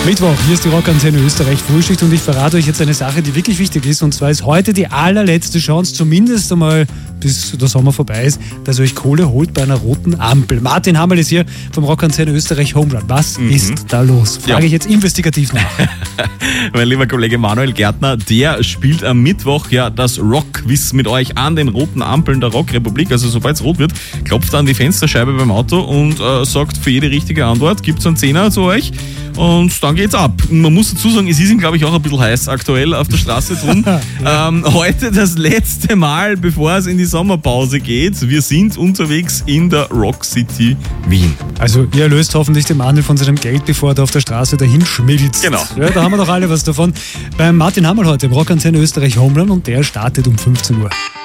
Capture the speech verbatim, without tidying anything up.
Mittwoch, hier ist die Rockantenne Österreich Frühschicht und ich verrate euch jetzt eine Sache, die wirklich wichtig ist, und zwar ist heute die allerletzte Chance, zumindest einmal bis der Sommer vorbei ist, dass ihr euch Kohle holt bei einer roten Ampel. Martin Hammerl ist hier vom Rockantenne Österreich Home Run. Was mhm. ist da los? Frage ja. ich jetzt investigativ nach. Mein lieber Kollege Manuel Gärtner, der spielt am Mittwoch ja das Rockquiz mit euch an den roten Ampeln der Rockrepublik. Also sobald es rot wird, klopft er an die Fensterscheibe beim Auto und äh, sagt für jede richtige Antwort, gibt es einen Zehner zu euch. Und dann geht's ab. Man muss dazu sagen, es ist ihm, glaube ich, auch ein bisschen heiß aktuell auf der Straße drum. ja. ähm, heute das letzte Mal, bevor es in die Sommerpause geht. Wir sind unterwegs in der Rock City Wien. Also ihr löst hoffentlich den Manuel von seinem Geld, bevor er da auf der Straße dahin schmilzt. Genau. Ja, da haben wir doch alle was davon. Beim Martin Hammerl heute im Rockantenne Österreich Home Run und der startet um fünfzehn Uhr.